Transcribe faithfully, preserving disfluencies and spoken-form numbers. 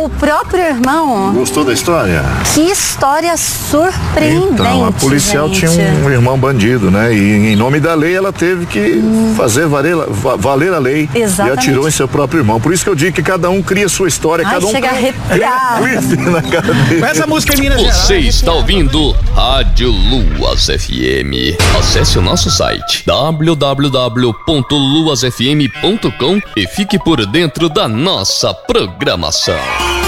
o próprio irmão. Gostou da história? Que história surpreendente. Então, a policial gente. tinha um irmão bandido, né? E em nome da lei ela teve que hum. fazer valer, valer a lei. Exatamente. E atirou em seu próprio irmão. Por isso que eu digo que cada um cria a sua história. Ai, cada um chega a arrepiar. Na cara dele. Essa música em Minas Gerais. Você está ouvindo Rádio Luas F M. Acesse o nosso site w w w ponto luas f m ponto com e fique por dentro da nossa programação.